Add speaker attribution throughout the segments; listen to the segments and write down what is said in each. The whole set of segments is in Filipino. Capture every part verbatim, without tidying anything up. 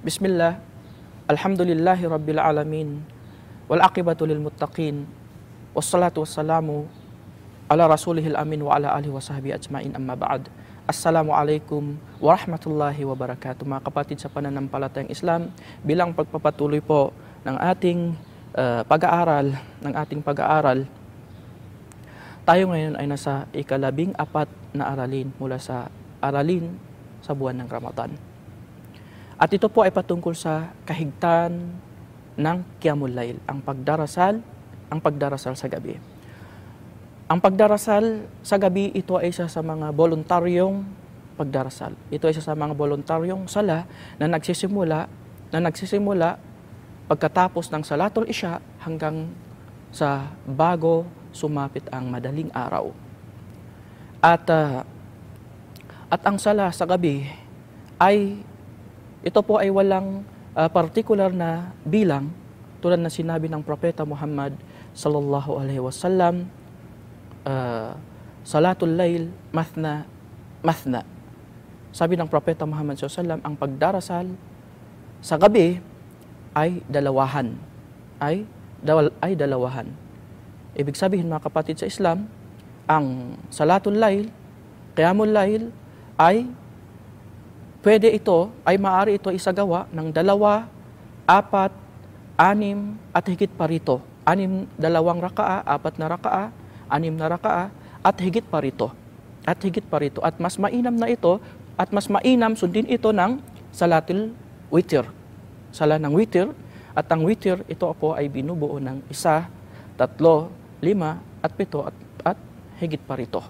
Speaker 1: Bismillah, alhamdulillahi rabbil alamin, wal aqibatu lil muttaqin, wassalatu wassalamu ala rasulihil amin wa ala alihi wa sahbihi ajmain, amma ba'd. Assalamualaikum warahmatullahi wabarakatuh. Mga kapatid sa pananampalatayang Islam, bilang pagpapatuloy po ng ating uh, pag-aaral, ng ating pag-aaral, tayo ngayon ay nasa ikalabing apat na aralin mula sa aralin sa buwan ng Ramadan. At ito po ay patungkol sa kahigtan ng Qiyamul Layl, ang pagdarasal, ang pagdarasal sa gabi. Ang pagdarasal sa gabi, ito ay isa sa mga voluntaryong pagdarasal. Ito ay isa sa mga voluntaryong sala na nagsisimula, na nagsisimula pagkatapos ng Salatul Isya hanggang sa bago sumapit ang madaling araw. At uh, at ang sala sa gabi ay ito po ay walang uh, particular na bilang, tulad na sinabi ng Propeta Muhammad sallallahu alaihi wasallam, uh, Salatul Layl mathna mathna. Sabi ng Propeta Muhammad sallallahu alaihi wasallam, ang pagdarasal sa gabi ay dalawahan, ay dawal ay dalawahan. Ibig sabihin, mga kapatid sa Islam, ang Salatul Layl, Qiyamul Layl ay pwede ito, ay maaari ito isagawa ng dalawa, apat, anim, at higit pa rito. Anim, dalawang rakaa, apat na rakaa, anim na rakaa, at higit pa rito. At higit pa rito. At mas mainam na ito, at mas mainam sundin ito ng Salatul Witr. Sala ng Witr, at ang Witr, ito po ay binubuo ng isa, tatlo, lima, at pito, at, at higit pa rito.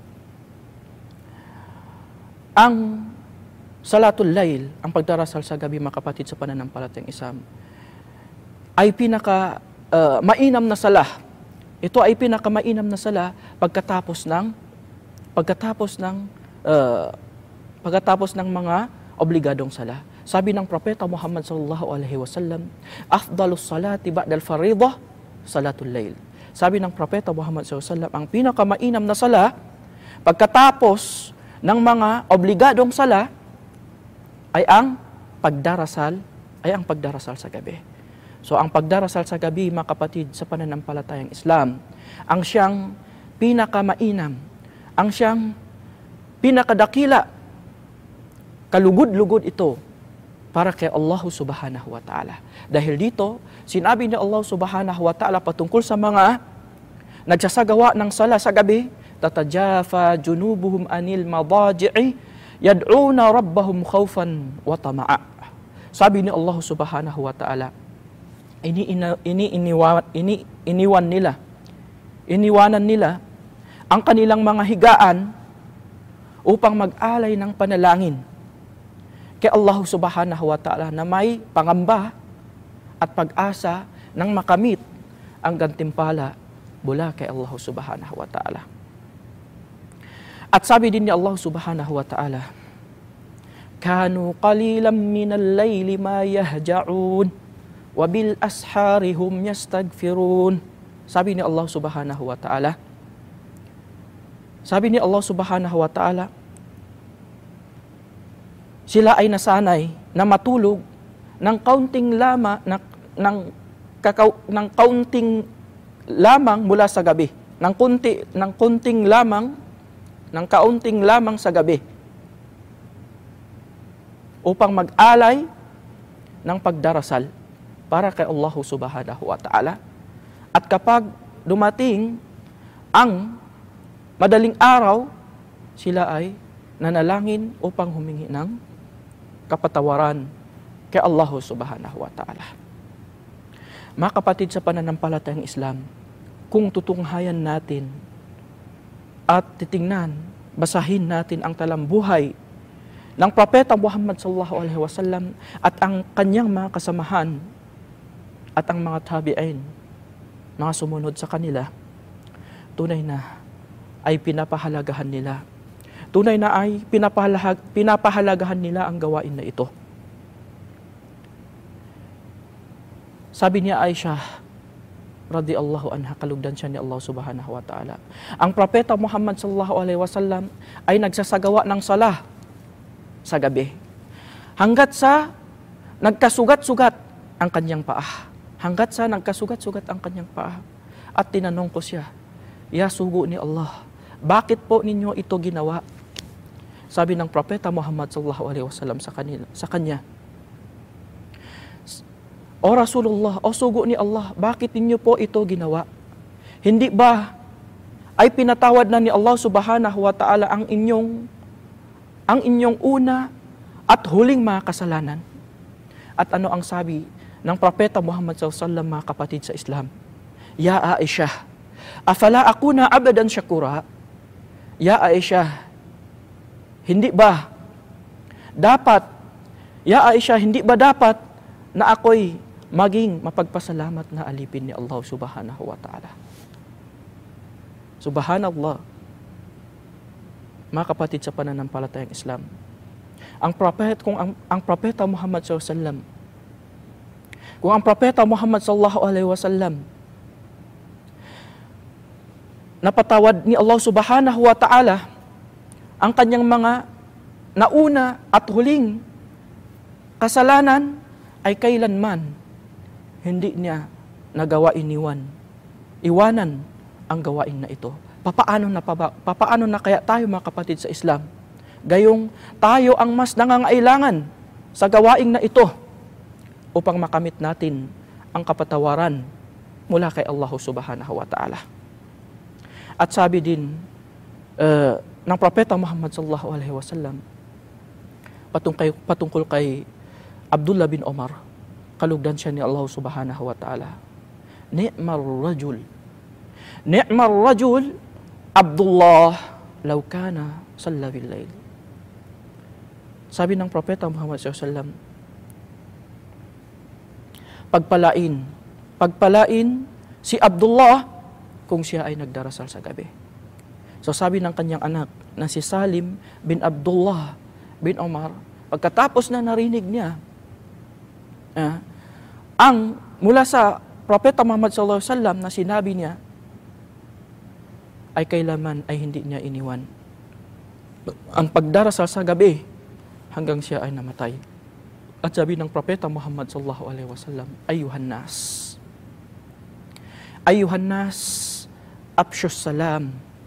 Speaker 1: Ang Salatul Layl, ang pagdarasal sa gabi, mga kapatid sa pananampalatayang Islam, ay pinaka uh, mainam na sala. Ito ay pinaka mainam na sala pagkatapos ng pagkatapos ng uh, pagkatapos ng mga obligadong sala. Sabi ng Propeta Muhammad sallallahu alaihi wasallam, afdalus salati ba'dal fariidah salatul layl. Sabi ng Propeta Muhammad sallallahu alaihi wasallam, ang pinaka mainam na sala pagkatapos ng mga obligadong sala ay ang pagdarasal, ay ang pagdarasal sa gabi. So ang pagdarasal sa gabi, mga kapatid sa pananampalatayang Islam, ang siyang pinakamainam, ang siyang pinakadakila, kalugod-lugod ito para kay Allah subhanahu wa ta'ala. Dahil dito, sinabi ni Allah subhanahu wa ta'ala patungkol sa mga nagsasagawa ng sala sa gabi, tatajafa junubuhum anil madaji'i yad'una rabbahum khawfan wa tama'a. Sabi ni Allah subhanahu wa ta'ala, ini, ina, ini, iniwan, ini iniwan nila, iniwanan nila ang kanilang mga higaan upang mag-alay ng panalangin kay Allah subhanahu wa ta'ala na may pangamba at pag-asa ng makamit ang gantimpala mula kay Allah subhanahu wa ta'ala. At sabi din ni Allah subhanahu wa ta'ala, kanu qalilan minal layli ma yahja'un wa bil ashari hum yastaghfirun. Sabi ni Allah subhanahu wa ta'ala, sabi ni Allah subhanahu wa ta'ala, sila ay nasanay na matulog ng kaunting lama na, ng kakaw, ng kaunting lamang mula sa gabi, ng kunti ng kunting lamang ng kaunting lamang sa gabi upang mag-alay ng pagdarasal para kay Allah subhanahu wa ta'ala. At kapag dumating ang madaling araw, sila ay nanalangin upang humingi ng kapatawaran kay Allah subhanahu wa ta'ala. Mga kapatid sa pananampalatayang Islam, kung tutunghayan natin at titingnan, basahin natin ang talambuhay ng Propeta Muhammad sallallahu alaihi wasallam at ang kanyang mga kasamahan at ang mga tabi'in, mga sumunod sa kanila, tunay na ay pinapahalagahan nila. Tunay na ay pinapahalag, pinapahalagahan nila ang gawain na ito. Sabi niya Aisha radhiyallahu anha, kalugdan siya ni Allah subhanahu wa ta'ala, ang Propeta Muhammad sallallahu alaihi wasallam ay nagsasagawa ng salah sa gabi hanggat sa nagkasugat-sugat ang kanyang paa. Hanggat sa nagkasugat-sugat ang kanyang paa. At tinanong ko siya, Ya sugo ni Allah, bakit po ninyo ito ginawa? Sabi ng Propeta Muhammad sallallahu alaihi wasallam sa kanila, sa kanya, O Rasulullah, o sugo ni Allah, bakit ninyo po ito ginawa? Hindi ba ay pinatawad na ni Allah subhanahu wa ta'ala ang inyong ang inyong una at huling mga kasalanan? At ano ang sabi ng Propeta Muhammad sallallahu alaihi wasallam, mga kapatid sa Islam? Ya Aisha, afala akuna abadan syakura? Ya Aisha, hindi ba dapat, Ya Aisha, hindi ba dapat na ako'y maging mapagpasalamat na alipin ni Allah subhanahu wa ta'ala? Subhanallah, mga kapatid sa pananampalatayang Islam, ang prophet, kung ang, ang propeta Muhammad sallallahu alaihi wasallam, kung ang propeta Muhammad sallallahu alaihi wasallam napatawad ni Allah subhanahu wa ta'ala ang kanyang mga nauna at huling kasalanan, ay kailanman hindi niya nagawa iniwan, iwanan ang gawain na ito. Papaano na, pa, papaano na kaya tayo, mga kapatid sa Islam? Gayong tayo ang mas nangangailangan sa gawain na ito upang makamit natin ang kapatawaran mula kay Allah subhanahu wa ta'ala. At sabi din uh, ng Propeta Muhammad sallallahu alaihi wasallam patungkol, patungkol kay Abdullah bin Omar, kalugdan siya ni Allah subhanahu wa ta'ala, Ni'mar rajul, Ni'mar rajul Abdullah law kana salla bil layl. Sabi ng Propeta Muhammad sallallahu alaihi wasallam, pagpalain, pagpalain si Abdullah kung siya ay nagdarasal sa gabi. So sabi ng kanyang anak na si Salim bin Abdullah bin Omar, pagkatapos na narinig niya eh, ang mula sa Propeta Muhammad sallallahu alaihi wasallam na sinabi niya, ay kailanman ay hindi niya iniwan ang pagdarasal sa gabi hanggang siya ay namatay. At sabi ng Propeta Muhammad sallallahu alaihi wasallam, Ayuhan nas, Ayuhan nas, Abshus salam,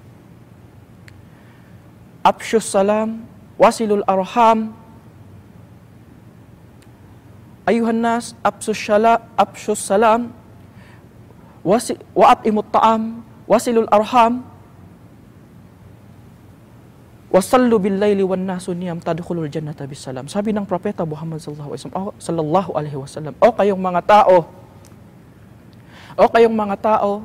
Speaker 1: Abshus salam, Wasilul arham, Ayuhan nas, Abshus salam, Abshus salam, Wa'atimut ta'am, Wasilul arham, Wasallu bil laili wan nasu niyam tadkhulul jannata bisalam. Sabi ng Propeta Muhammad sallallahu alaihi wasallam, o kayong mga tao, o kayong mga tao,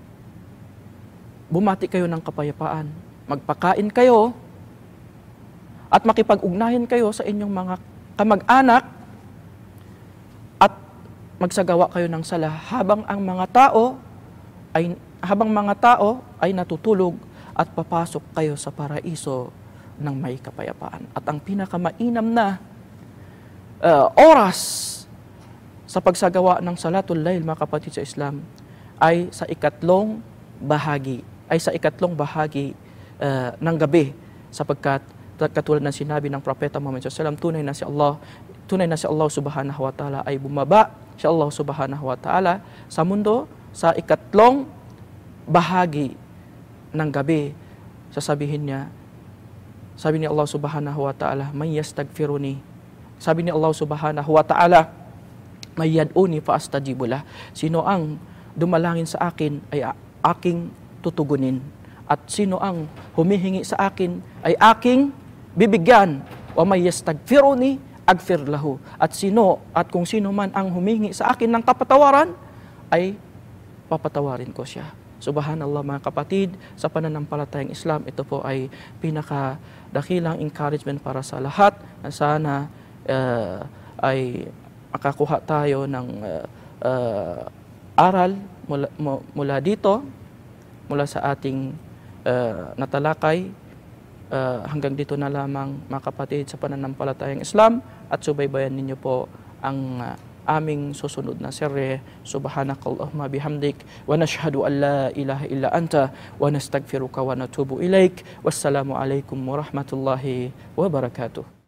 Speaker 1: bumati kayo ng kapayapaan, magpakain kayo, at makipag-ugnayan kayo sa inyong mga kamag-anak, at magsagawa kayo ng sala habang ang mga tao ay habang mga tao ay natutulog, at papasok kayo sa paraiso ng may kapayapaan. At ang pinakamainam na uh, oras sa pagsagawa ng salatul layl, mga kapatid sa Islam, ay sa ikatlong bahagi, ay sa ikatlong bahagi uh, ng gabi, sapagkat katulad ng sinabi ng Propeta Muhammad sallallahu alaihi wasallam, tunay na si Allah, tunay na si Allah subhanahu wa ta'ala ay bumaba, si Allah subhanahu wa ta'ala sa mundo sa ikatlong bahagi ng gabi. Sasabihin niya, sabi ni Allah subhanahu wa ta'ala, may yastagfiruni, sabi ni Allah subhanahu wa ta'ala, may yad'uni fa astajibula, sino ang dumalangin sa akin ay aking tutugunin, at sino ang humihingi sa akin ay aking bibigyan, wa may yastagfiruni agfir lahu, at sino at kung sino man ang humihingi sa akin ng kapatawaran ay papatawarin ko siya. Subhanallah, mga kapatid, sa pananampalatayang Islam, ito po ay pinakadakilang encouragement para sa lahat, na sana uh, ay makakuha tayo ng uh, uh, aral mula, mula dito, mula sa ating uh, natalakay. Uh, hanggang dito na lamang, mga kapatid, sa pananampalatayang Islam, at subaybayan ninyo po ang uh, aming susunod na serye. Subhanakallahumma bihamdik, wa nashhadu an la ilaha illa anta, wa nastagfiruka wa natubu ilaik. Wassalamu alaikum warahmatullahi wabarakatuh.